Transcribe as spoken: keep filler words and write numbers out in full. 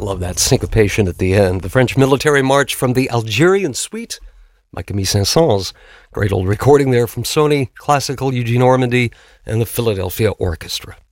Love that syncopation at the end. The French military march from the Algerian suite by Camille Saint-Saëns. Great old recording there from Sony, Classical, Eugene Ormandy, and the Philadelphia Orchestra.